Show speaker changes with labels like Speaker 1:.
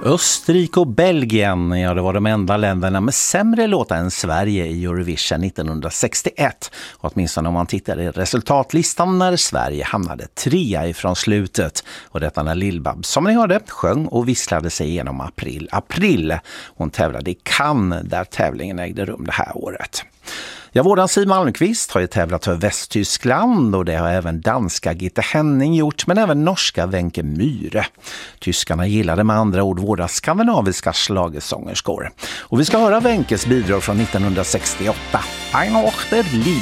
Speaker 1: Österrike och Belgien, ja det var de enda länderna med sämre låtar än Sverige i Eurovision 1961. Och åtminstone om man tittar i resultatlistan när Sverige hamnade 3 ifrån slutet. Och detta när Lill-Babs, som ni hörde, sjöng och visslade sig igenom april. Hon tävlade i Cannes där tävlingen ägde rum det här året. Ja, våran Siw Malmkvist har ju tävlat för Västtyskland och det har även danska Gitte Henning gjort, men även norska Wenche Myhre. Tyskarna gillade med andra ord våra skandinaviska schlagersångerskor. Och vi ska höra Wenches bidrag från 1968, Ein Ochter Liebe.